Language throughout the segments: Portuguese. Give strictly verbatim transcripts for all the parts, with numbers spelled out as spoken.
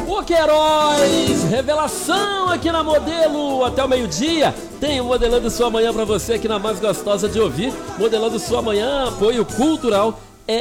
O Queiroz, revelação aqui na Modelo, até o meio-dia. Tem o Modelando Sua Manhã pra você aqui na mais gostosa de ouvir. Modelando Sua Manhã, apoio cultural é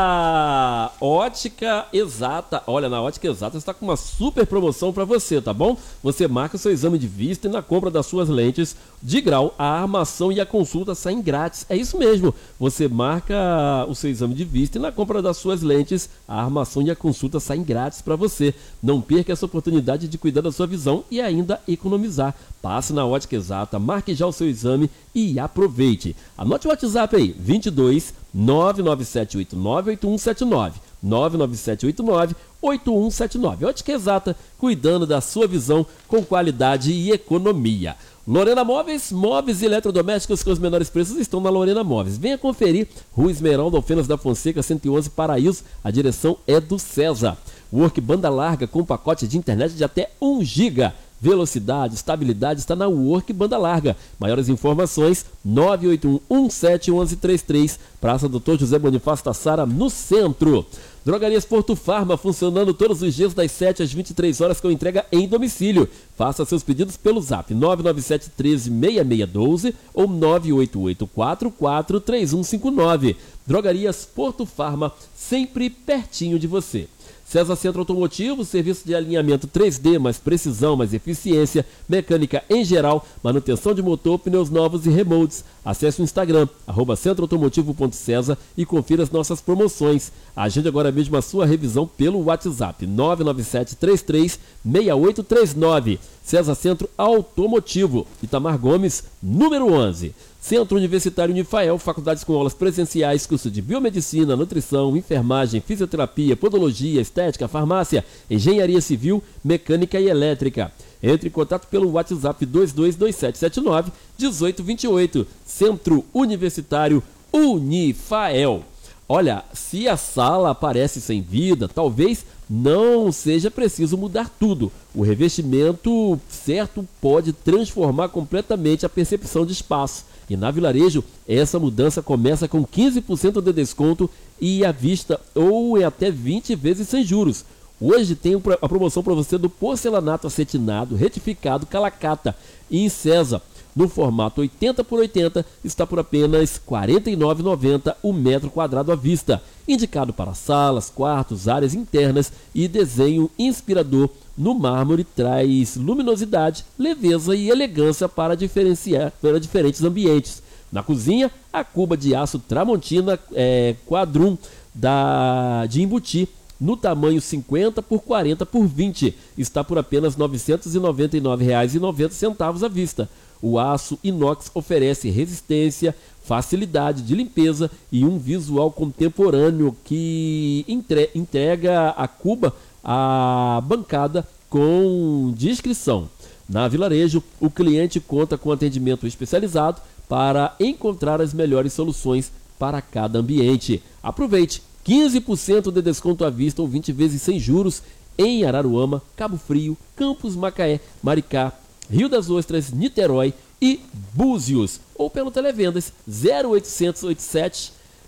da Ótica Exata. Olha, na Ótica Exata está com uma super promoção para você, tá bom? Você marca o seu exame de vista e na compra das suas lentes de grau, a armação e a consulta saem grátis. É isso mesmo, você marca o seu exame de vista e na compra das suas lentes, a armação e a consulta saem grátis para você. Não perca essa oportunidade de cuidar da sua visão e ainda economizar. Passe na Ótica Exata, marque já o seu exame e aproveite. Anote o WhatsApp aí, vinte e dois, nove nove sete oito nove, oito um sete nove, nove nove sete oito nove, oito um sete nove. Ótica Exata, cuidando da sua visão com qualidade e economia. Lorena Móveis, móveis e eletrodomésticos com os menores preços estão na Lorena Móveis. Venha conferir, Rua Esmeralda, Alfenas da Fonseca, cento e onze, Paraíso. A direção é do César. Work banda larga com pacote de internet de até um giga. Velocidade, estabilidade está na Work banda larga. Maiores informações, nove oito um, um sete um um três três, Praça doutor José Bonifácio Tassara, no centro. Drogarias Porto Farma, funcionando todos os dias das sete às vinte e três horas com entrega em domicílio. Faça seus pedidos pelo zap nove nove sete um três, seis seis um dois ou nove oito oito quatro quatro três um cinco nove. Drogarias Porto Farma, sempre pertinho de você. César Centro Automotivo, serviço de alinhamento três D, mais precisão, mais eficiência, mecânica em geral, manutenção de motor, pneus novos e remoldes. Acesse o Instagram, arroba centroautomotivo.cesar e confira as nossas promoções. Agende agora mesmo a sua revisão pelo WhatsApp nove nove sete três três seis oito três nove. César Centro Automotivo, Itamar Gomes, número onze. Centro Universitário Unifael, faculdades com aulas presenciais, curso de biomedicina, nutrição, enfermagem, fisioterapia, podologia, estética, farmácia, engenharia civil, mecânica e elétrica. Entre em contato pelo WhatsApp dois dois dois sete sete nove, um oito dois oito. Centro Universitário Unifael. Olha, se a sala aparece sem vida, talvez não seja preciso mudar tudo. O revestimento certo pode transformar completamente a percepção de espaço. E na Vilarejo, essa mudança começa com quinze por cento de desconto e à vista ou em até vinte vezes sem juros. Hoje tem a promoção para você do porcelanato acetinado, retificado, Calacata em César. No formato oitenta por oitenta, está por apenas quarenta e nove reais e noventa centavos o metro quadrado à vista. Indicado para salas, quartos, áreas internas e desenho inspirador no mármore, traz luminosidade, leveza e elegância para diferenciar para diferentes ambientes. Na cozinha, a cuba de aço Tramontina é, Quadrum da, de embutir, no tamanho cinquenta por quarenta por vinte, está por apenas novecentos e noventa e nove reais e noventa centavos à vista. O aço inox oferece resistência, facilidade de limpeza e um visual contemporâneo que entre, entrega a cuba à bancada com discrição. Na Vilarejo, o cliente conta com atendimento especializado para encontrar as melhores soluções para cada ambiente. Aproveite! quinze por cento de desconto à vista ou vinte vezes sem juros em Araruama, Cabo Frio, Campos, Macaé, Maricá, Rio das Ostras, Niterói e Búzios. Ou pelo Televendas zero oitocentos oitenta e sete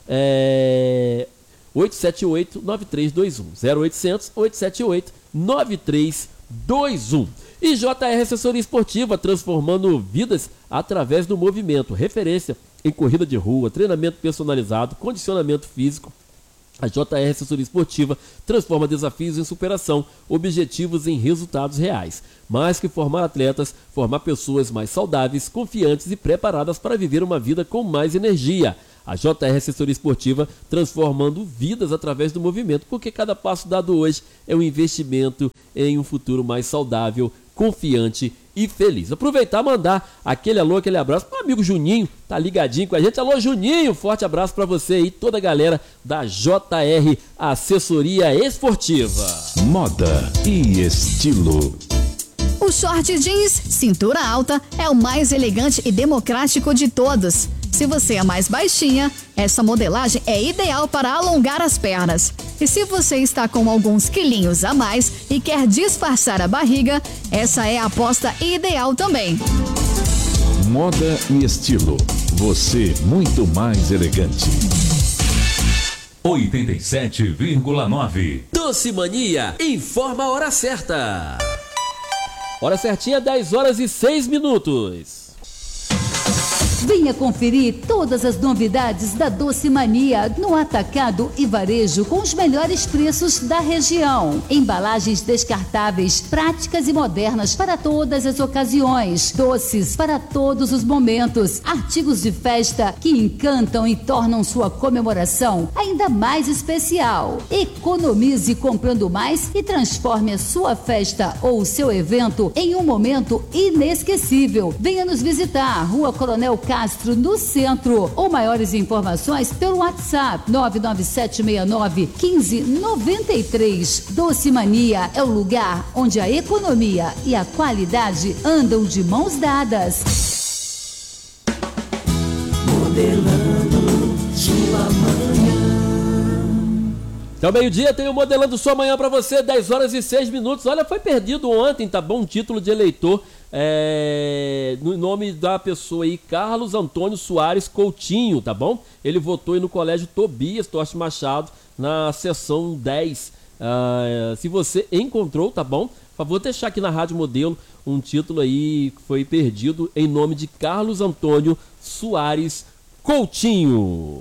é, oitocentos e setenta e oito, nove três dois um. zero oitocentos oitocentos e setenta e oito, nove três dois um. E J R Assessoria Esportiva, transformando vidas através do movimento. Referência em corrida de rua, treinamento personalizado, condicionamento físico. A J R Assessoria Esportiva transforma desafios em superação, objetivos em resultados reais. Mais que formar atletas, formar pessoas mais saudáveis, confiantes e preparadas para viver uma vida com mais energia. A J R Assessoria Esportiva transformando vidas através do movimento, porque cada passo dado hoje é um investimento em um futuro mais saudável, confiante e feliz. Aproveitar e mandar aquele alô, aquele abraço para o amigo Juninho, tá ligadinho com a gente. Alô, Juninho, forte abraço para você e toda a galera da J R Assessoria Esportiva. Moda e estilo. O short jeans, cintura alta, é o mais elegante e democrático de todos. Se você é mais baixinha, essa modelagem é ideal para alongar as pernas. E se você está com alguns quilinhos a mais e quer disfarçar a barriga, essa é a aposta ideal também. Moda e estilo. Você muito mais elegante. oitenta e sete vírgula nove Doce Mania informa a hora certa. Hora certinha, dez horas e seis minutos. Venha conferir todas as novidades da Doce Mania no atacado e varejo com os melhores preços da região. Embalagens descartáveis, práticas e modernas para todas as ocasiões. Doces para todos os momentos. Artigos de festa que encantam e tornam sua comemoração ainda mais especial. Economize comprando mais e transforme a sua festa ou o seu evento em um momento inesquecível. Venha nos visitar, Rua Coronel Castro, no centro, ou maiores informações pelo WhatsApp nove nove sete seis nove um cinco nove três. Doce Mania é o lugar onde a economia e a qualidade andam de mãos dadas. Modelando sua manhã. Então, meio-dia tem o Modelando Sua Manhã pra você, dez horas e seis minutos. Olha, foi perdido ontem, tá bom? Um título de eleitor é, no nome da pessoa aí, Carlos Antônio Soares Coutinho, tá bom? Ele votou aí no Colégio Tobias Torte Machado, na seção dez. Ah, se você encontrou, tá bom? Por favor, deixar aqui na Rádio Modelo um título aí que foi perdido em nome de Carlos Antônio Soares Coutinho.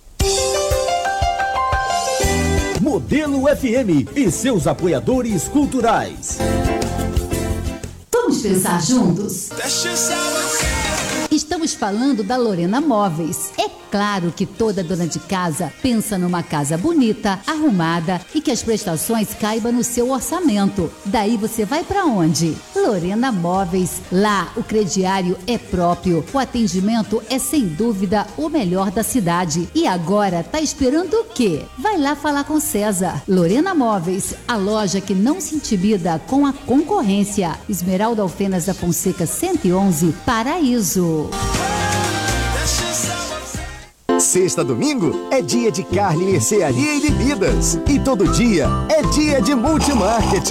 Modelo F M e seus apoiadores culturais. Vamos pensar juntos? Estamos falando da Lorena Móveis. É claro que toda dona de casa pensa numa casa bonita, arrumada e que as prestações caibam no seu orçamento. Daí você vai para onde? Lorena Móveis. Lá o crediário é próprio, o atendimento é sem dúvida o melhor da cidade. E agora tá esperando o quê? Vai lá falar com César. Lorena Móveis, a loja que não se intimida com a concorrência. Esmeralda Alfenas da Fonseca cento e onze, Paraíso. Sexta, domingo é dia de carne, mercearia e bebidas. E todo dia é dia de Multimarket.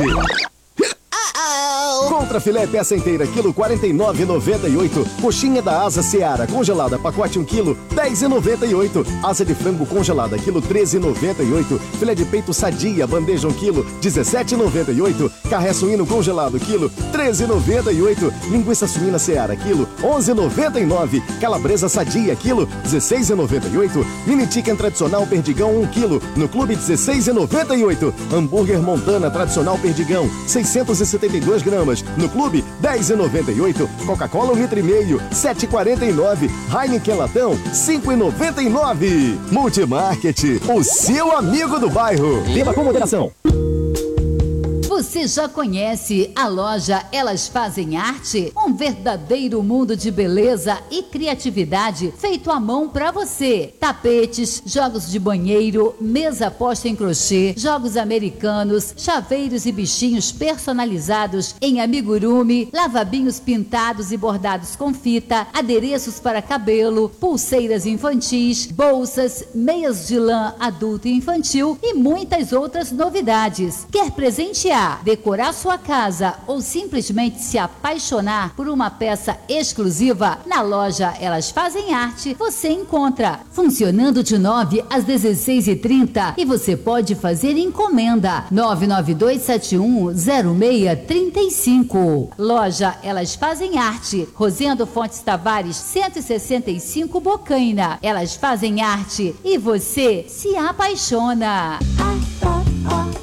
Contra filé peça inteira, quilo quarenta e nove reais e noventa e oito. Coxinha da asa Seara congelada, pacote um quilo, dez reais e noventa e oito. Asa de frango congelada, quilo treze reais e noventa e oito. Filé de peito Sadia, bandeja um quilo, dezessete reais e noventa e oito. Carré suíno congelado, quilo, treze reais e noventa e oito. Linguiça suína Seara, quilo, onze reais e noventa e nove. Calabresa Sadia, quilo, dezesseis reais e noventa e oito. Mini chicken tradicional Perdigão, um quilo, no clube dezesseis reais e noventa e oito. Hambúrguer Montana tradicional Perdigão, seiscentos e setenta e dois gramas, no clube dez reais e noventa e oito. Coca-Cola um litro e meio, sete reais e quarenta e nove. Heineken Latão, cinco reais e noventa e nove. Multimarket, o seu amigo do bairro. Beba com moderação. Você já conhece a loja Elas Fazem Arte? Um verdadeiro mundo de beleza e criatividade feito à mão para você. Tapetes, jogos de banheiro, mesa posta em crochê, jogos americanos, chaveiros e bichinhos personalizados em amigurumi, lavabinhos pintados e bordados com fita, adereços para cabelo, pulseiras infantis, bolsas, meias de lã adulto e infantil e muitas outras novidades. Quer presentear, decorar sua casa ou simplesmente se apaixonar por uma peça exclusiva? Na loja Elas Fazem Arte você encontra, funcionando de nove às dezesseis e trinta, e você pode fazer encomenda nove nove dois sete um zero seis três cinco. Loja Elas Fazem Arte, Rosendo Fontes Tavares cento e sessenta e cinco, Bocaina. Elas Fazem Arte e você se apaixona. Ai, ai, ai.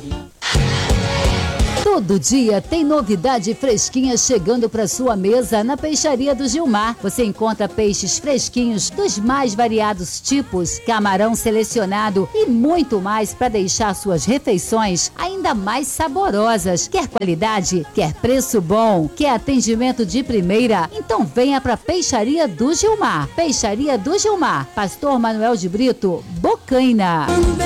Todo dia tem novidade fresquinha chegando para sua mesa na Peixaria do Gilmar. Você encontra peixes fresquinhos dos mais variados tipos, camarão selecionado e muito mais para deixar suas refeições ainda mais saborosas. Quer qualidade? Quer preço bom? Quer atendimento de primeira? Então venha para Peixaria do Gilmar. Peixaria do Gilmar, Pastor Manuel de Brito, Bocaina.